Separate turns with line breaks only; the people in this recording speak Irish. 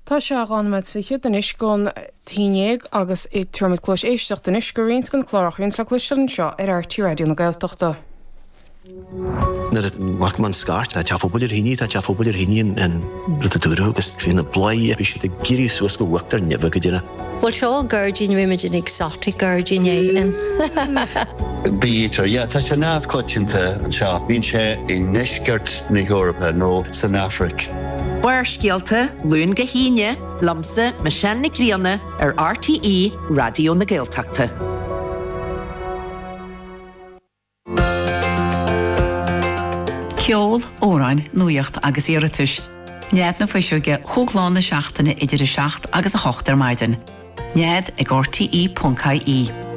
Tá se gan met fiche den is gon tíineag agus I tuairmid clúis éisteach den is go rins gon chlárach rins le cluistean seo RRT Radio na Gaeltachta.
Na macht man skart a tafobulur hini ta tafobulur hini en rutaduro agus fin blai be should giri so go wachtar never gedira.
Well sure Gurgin imagine exotic Gurgin yelin.
Beater ja ta se nav cotinta an sha bin se in neskert na Europa no South Africa.
Weirskialte, Lún go híine, lamsa me sean na críanna RTE Radio na Gaeltachta.
Ceol, óráin, nuacht agus iiritus. Nead na faisiúge chúgláán na seachtainna idir a seacht agus a chochtar maidin. Nead ag RTE.ie.